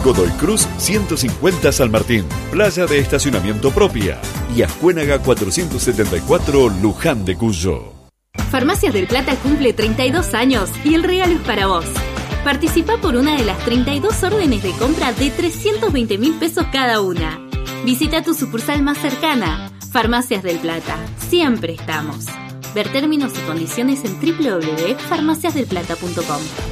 Godoy Cruz 150 San Martín, playa de estacionamiento propia. Y Ascuénaga 474 Luján de Cuyo. Farmacias del Plata cumple 32 años y el regalo es para vos. Participa por una de las 32 órdenes de compra de 320.000 pesos cada una. Visita tu sucursal más cercana. Farmacias del Plata. Siempre estamos. Ver términos y condiciones en www.farmaciasdelplata.com.